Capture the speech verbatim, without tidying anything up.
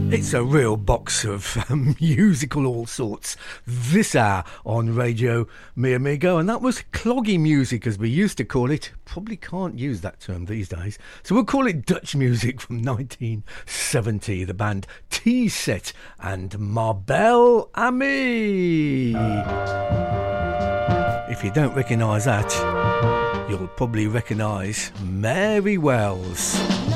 It's a real box of um, musical all sorts this hour on Radio Mi Amigo, and that was cloggy music as we used to call it. Probably can't use that term these days, so we'll call it Dutch music from nineteen seventy. The band T-Set and Mabel Ami. If you don't recognise that, you'll probably recognise Mary Wells.